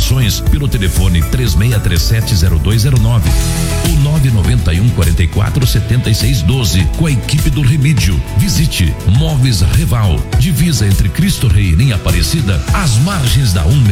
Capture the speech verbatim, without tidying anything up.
informações pelo telefone três seis três sete zero dois zero nove ou nove nove um quatro quatro sete seis um dois. Com a equipe do Remídio, visite Móveis Reval, divisa entre Cristo Rei e Linha Aparecida, às margens da um